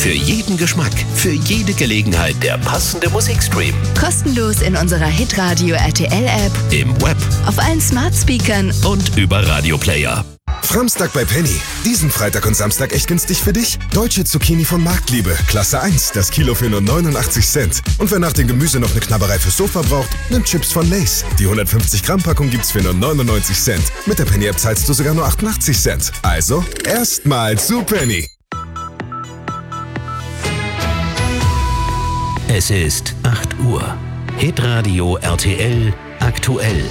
Für jeden Geschmack, für jede Gelegenheit der passende Musikstream. Kostenlos in unserer Hitradio RTL App, Im Web auf allen Smart Speakern und über Radioplayer. Framstag bei Penny. Diesen Freitag und Samstag echt günstig für dich. Deutsche Zucchini von Marktliebe. Klasse 1. Das Kilo für nur 89 Cent. Und wer nach dem Gemüse noch eine Knabberei fürs Sofa braucht, nimmt Chips von Lay's. Die 150 Gramm Packung gibt's für nur 99 Cent. Mit der Penny App zahlst du sogar nur 88 Cent. Also, erstmal zu Penny. Es ist 8 Uhr. Hitradio RTL aktuell.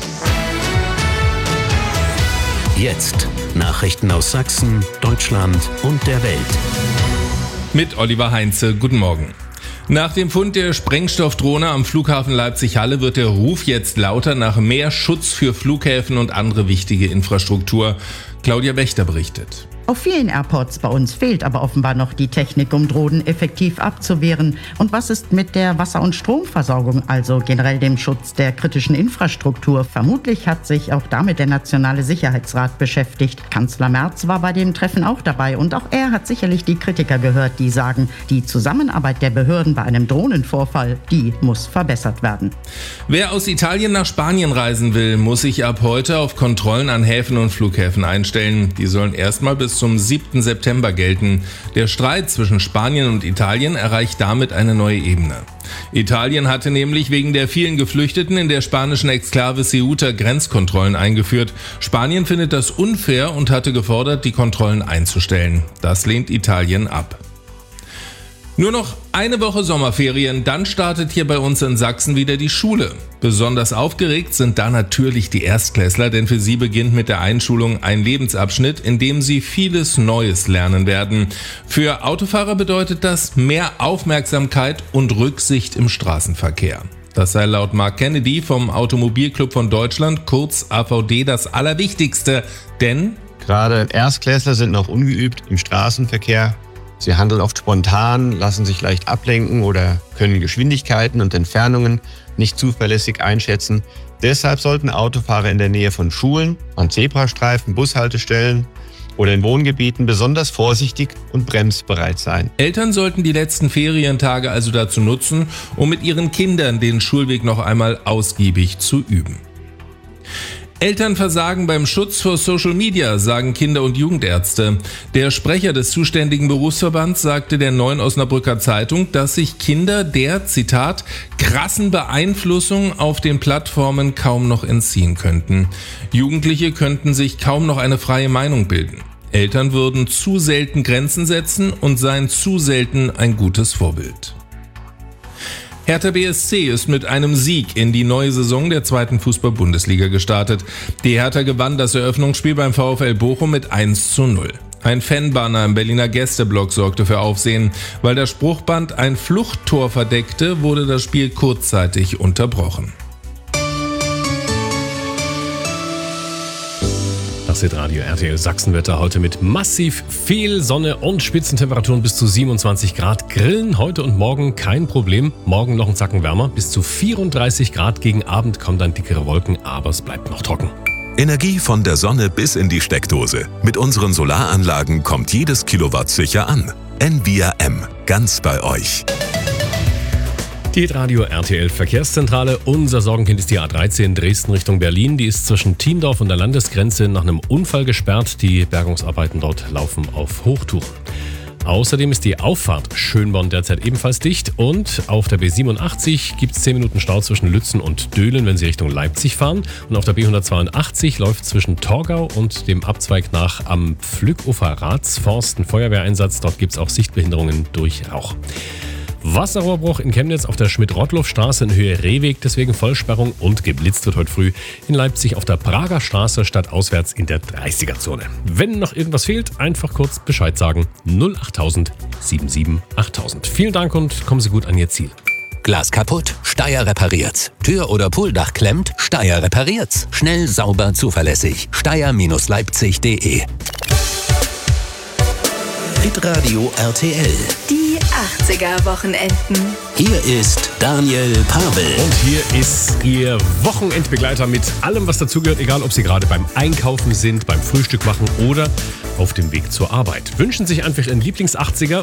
Jetzt Nachrichten aus Sachsen, Deutschland und der Welt. Mit Oliver Heinze, guten Morgen. Nach dem Fund der Sprengstoffdrohne am Flughafen Leipzig-Halle wird der Ruf jetzt lauter nach mehr Schutz für Flughäfen und andere wichtige Infrastruktur. Claudia Wächter berichtet. Auf vielen Airports bei uns fehlt aber offenbar noch die Technik, um Drohnen effektiv abzuwehren. Und was ist mit der Wasser- und Stromversorgung, also generell dem Schutz der kritischen Infrastruktur? Vermutlich hat sich auch damit der Nationale Sicherheitsrat beschäftigt. Kanzler Merz war bei dem Treffen auch dabei und auch er hat sicherlich die Kritiker gehört, die sagen, die Zusammenarbeit der Behörden bei einem Drohnenvorfall, die muss verbessert werden. Wer aus Italien nach Spanien reisen will, muss sich ab heute auf Kontrollen an Häfen und Flughäfen einstellen. Die sollen erstmal bis zum 7. September gelten. Der Streit zwischen Spanien und Italien erreicht damit eine neue Ebene. Italien hatte nämlich wegen der vielen Geflüchteten in der spanischen Exklave Ceuta Grenzkontrollen eingeführt. Spanien findet das unfair und hatte gefordert, die Kontrollen einzustellen. Das lehnt Italien ab. Nur noch eine Woche Sommerferien, dann startet hier bei uns in Sachsen wieder die Schule. Besonders aufgeregt sind da natürlich die Erstklässler, denn für sie beginnt mit der Einschulung ein Lebensabschnitt, in dem sie vieles Neues lernen werden. Für Autofahrer bedeutet das mehr Aufmerksamkeit und Rücksicht im Straßenverkehr. Das sei laut Mark Kennedy vom Automobilclub von Deutschland, kurz AVD, das Allerwichtigste, denn gerade Erstklässler sind noch ungeübt im Straßenverkehr. Sie handeln oft spontan, lassen sich leicht ablenken oder können Geschwindigkeiten und Entfernungen nicht zuverlässig einschätzen. Deshalb sollten Autofahrer in der Nähe von Schulen, an Zebrastreifen, Bushaltestellen oder in Wohngebieten besonders vorsichtig und bremsbereit sein. Eltern sollten die letzten Ferientage also dazu nutzen, um mit ihren Kindern den Schulweg noch einmal ausgiebig zu üben. Eltern versagen beim Schutz vor Social Media, sagen Kinder- und Jugendärzte. Der Sprecher des zuständigen Berufsverbands sagte der Neuen Osnabrücker Zeitung, dass sich Kinder der, Zitat, krassen Beeinflussung auf den Plattformen kaum noch entziehen könnten. Jugendliche könnten sich kaum noch eine freie Meinung bilden. Eltern würden zu selten Grenzen setzen und seien zu selten ein gutes Vorbild. Hertha BSC ist mit einem Sieg in die neue Saison der 2. Fußball-Bundesliga gestartet. Die Hertha gewann das Eröffnungsspiel beim VfL Bochum mit 1:0. Ein Fanbanner im Berliner Gästeblock sorgte für Aufsehen. Weil das Spruchband ein Fluchttor verdeckte, wurde das Spiel kurzzeitig unterbrochen. Das Hitradio RTL Sachsenwetter heute mit massiv viel Sonne und Spitzentemperaturen bis zu 27 Grad. Grillen heute und morgen kein Problem. Morgen noch ein Zacken wärmer. Bis zu 34 Grad gegen Abend kommen dann dickere Wolken, aber es bleibt noch trocken. Energie von der Sonne bis in die Steckdose. Mit unseren Solaranlagen kommt jedes Kilowatt sicher an. Envia M. Ganz bei euch. Die Hitradio RTL Verkehrszentrale. Unser Sorgenkind ist die A13 Dresden Richtung Berlin. Die ist zwischen Thiendorf und der Landesgrenze nach einem Unfall gesperrt. Die Bergungsarbeiten dort laufen auf Hochtouren. Außerdem ist die Auffahrt Schönborn derzeit ebenfalls dicht. Und auf der B87 gibt es 10 Minuten Stau zwischen Lützen und Döhlen, wenn Sie Richtung Leipzig fahren. Und auf der B182 läuft zwischen Torgau und dem Abzweig nach am Pflückufer Ratsforst ein Feuerwehreinsatz. Dort gibt es auch Sichtbehinderungen durch Rauch. Wasserrohrbruch in Chemnitz auf der Schmidt-Rottloff-Straße in Höhe Rehweg, deswegen Vollsperrung und geblitzt wird heute früh in Leipzig auf der Prager Straße stadtauswärts in der 30er-Zone. Wenn noch irgendwas fehlt, einfach kurz Bescheid sagen. 08000 77 8000. Vielen Dank und kommen Sie gut an Ihr Ziel. Glas kaputt? Steyr repariert's. Tür- oder Pooldach klemmt? Steyr repariert's. Schnell, sauber, zuverlässig. Steyr-Leipzig.de. Hitradio RTL. Die 80er-Wochenenden. Hier ist Daniel Pavel. Und hier ist Ihr Wochenendbegleiter mit allem, was dazugehört, egal ob Sie gerade beim Einkaufen sind, beim Frühstück machen oder auf dem Weg zur Arbeit. Wünschen sich einfach Ihren Lieblings-80er